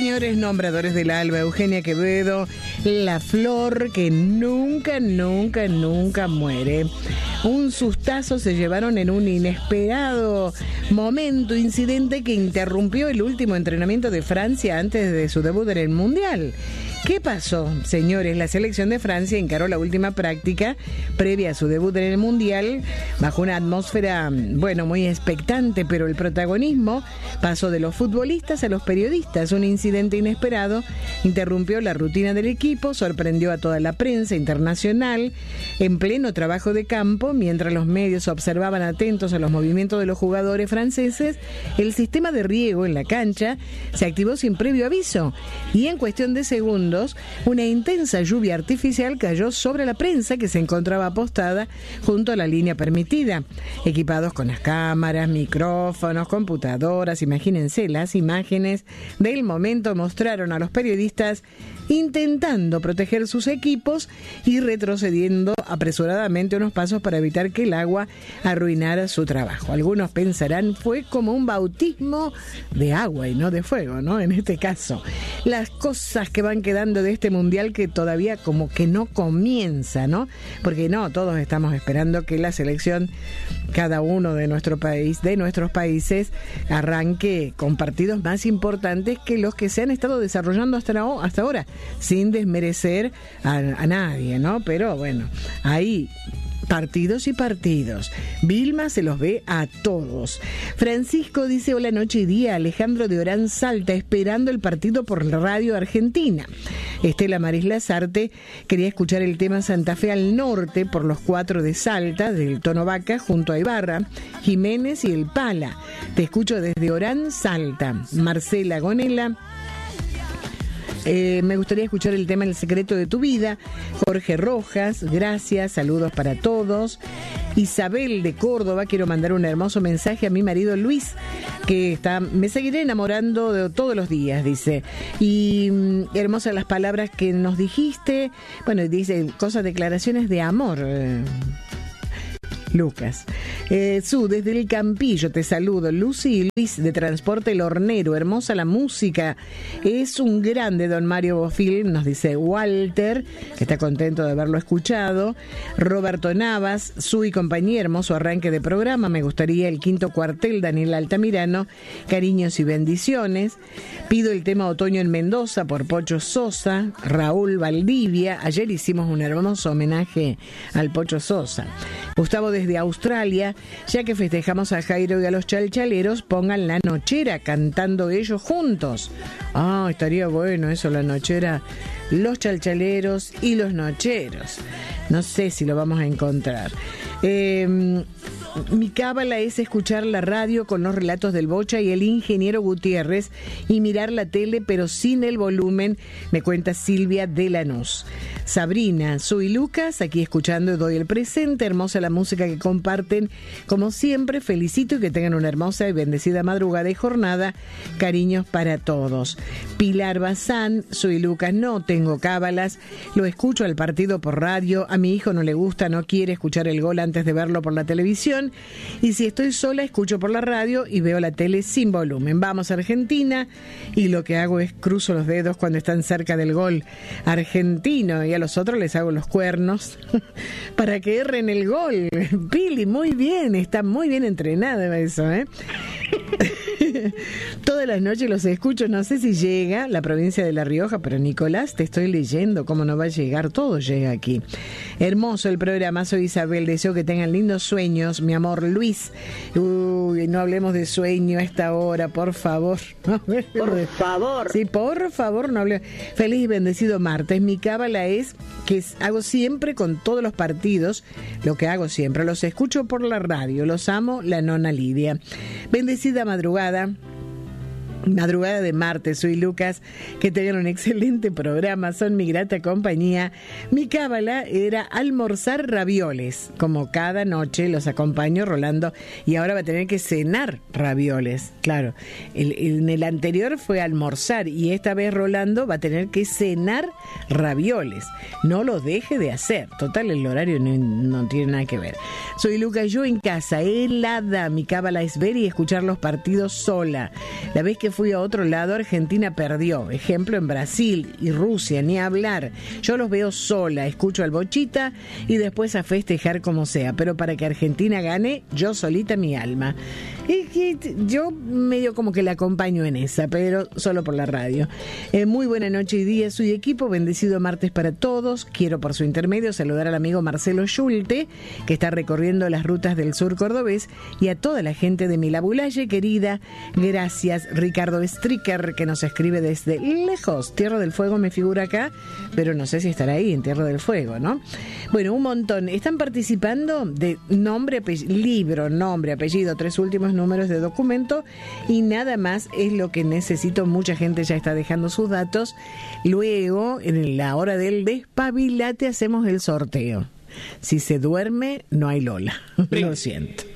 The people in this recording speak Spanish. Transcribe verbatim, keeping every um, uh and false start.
señores nombradores del alba, Eugenia Quevedo, la flor que nunca, nunca, nunca muere. Un sustazo se llevaron en un inesperado momento, incidente que interrumpió el último entrenamiento de Francia antes de su debut en el Mundial. ¿Qué pasó, señores? La selección de Francia encaró la última práctica previa a su debut en el Mundial bajo una atmósfera, bueno, muy expectante, pero el protagonismo pasó de los futbolistas a los periodistas. Un incidente inesperado interrumpió la rutina del equipo, sorprendió a toda la prensa internacional en pleno trabajo de campo. Mientras los medios observaban atentos a los movimientos de los jugadores franceses, el sistema de riego en la cancha se activó sin previo aviso y en cuestión de segundos una intensa lluvia artificial cayó sobre la prensa que se encontraba apostada junto a la línea permitida, equipados con las cámaras, micrófonos, computadoras. Imagínense, las imágenes del momento mostraron a los periodistas intentando proteger sus equipos y retrocediendo apresuradamente unos pasos para evitar que el agua arruinara su trabajo. Algunos pensarán fue como un bautismo de agua y no de fuego, ¿no? En este caso, las cosas que van quedando de este mundial que todavía como que no comienza, ¿no? Porque no, todos estamos esperando que la selección, cada uno de nuestro país, de nuestros países, arranque con partidos más importantes que los que se han estado desarrollando hasta, la, hasta ahora, sin desmerecer a, a nadie, ¿no? Pero bueno, ahí partidos y partidos. Vilma se los ve a todos. Francisco dice: hola noche y día. Alejandro de Orán Salta, esperando el partido por la radio argentina. Estela Maris Lazarte quería escuchar el tema Santa Fe al Norte por los cuatro de Salta, del Tono Vaca, junto a Ibarra, Jiménez y el Pala. Te escucho desde Orán Salta. Marcela Gonela: Eh, me gustaría escuchar el tema El secreto de tu vida. Jorge Rojas, gracias, saludos para todos. Isabel de Córdoba: quiero mandar un hermoso mensaje a mi marido Luis, que está, me seguiré enamorando de todos los días, dice. Y mm, hermosas las palabras que nos dijiste. Bueno, dice cosas, declaraciones de amor. Eh. Lucas. Eh, Su, desde el Campillo te saludo. Lucy y Luis de Transporte El Hornero, hermosa la música. Es un grande don Mario Bofil, nos dice Walter, que está contento de haberlo escuchado. Roberto Navas, Su y compañía, hermoso arranque de programa. Me gustaría el quinto cuartel, Daniel Altamirano. Cariños y bendiciones. Pido el tema Otoño en Mendoza por Pocho Sosa. Raúl Valdivia, ayer hicimos un hermoso homenaje al Pocho Sosa. Gustavo desde Australia: ya que festejamos a Jairo y a los chalchaleros, pongan La Nochera cantando ellos juntos. Ah, estaría bueno eso, La Nochera, los chalchaleros y los nocheros. No sé si lo vamos a encontrar. Eh, mi cábala es escuchar la radio con los relatos del Bocha y el ingeniero Gutiérrez y mirar la tele pero sin el volumen, me cuenta Silvia de Lanús. Sabrina, soy Lucas, aquí escuchando Doy el Presente. Hermosa la música que comparten, como siempre. Felicito y que tengan una hermosa y bendecida madrugada y jornada. Cariños para todos. Pilar Bazán, soy Lucas, no tengo cábalas, lo escucho al partido por radio. A mi hijo no le gusta, no quiere escuchar el gol antes de verlo por la televisión, y si estoy sola escucho por la radio y veo la tele sin volumen. Vamos Argentina, y lo que hago es cruzo los dedos cuando están cerca del gol argentino, y a los otros les hago los cuernos para que erren el gol. Pili, muy bien, está muy bien entrenada eso, ¿eh? Todas las noches los escucho, no sé si llega la provincia de La Rioja, pero Nicolás, te estoy leyendo, cómo no va a llegar, todo llega aquí. Hermoso el programa, soy Isabel, deseo que tengan lindos sueños, mi amor Luis. Uy, no hablemos de sueño a esta hora, por favor. Por favor. Sí, por favor, no hablemos. Feliz y bendecido martes. Mi cábala es que hago siempre con todos los partidos, lo que hago siempre, los escucho por la radio, los amo, la nona Lidia. Bendecida madrugada. Madrugada de martes, soy Lucas, que tengan un excelente programa, son mi grata compañía. Mi cábala era almorzar ravioles, como cada noche los acompaño Rolando, y ahora va a tener que cenar ravioles, claro, el, el, en el anterior fue almorzar, y esta vez Rolando va a tener que cenar ravioles, no lo deje de hacer, total el horario no, no tiene nada que ver. Soy Lucas, yo en casa, helada, mi cábala es ver y escuchar los partidos sola. La vez que fui a otro lado, Argentina perdió. Ejemplo en Brasil y Rusia, ni hablar. Yo los veo sola, escucho al Bochita y después a festejar como sea. Pero para que Argentina gane, yo solita mi alma. Y, y yo medio como que la acompaño en esa, pero solo por la radio. Eh, muy buena noche y día, soy equipo, bendecido martes para todos. Quiero por su intermedio saludar al amigo Marcelo Schulte, que está recorriendo las rutas del sur cordobés, y a toda la gente de Milabulaye, querida. Gracias, Ricardo Stricker, que nos escribe desde lejos. Tierra del Fuego me figura acá, pero no sé si estará ahí en Tierra del Fuego, ¿no? Bueno, un montón. Están participando de nombre, apellido, libro, nombre, apellido, tres últimos números de documento y nada más es lo que necesito. Mucha gente ya está dejando sus datos. Luego, en la hora del despabilate, hacemos el sorteo. Si se duerme, no hay Lola. Lo siento.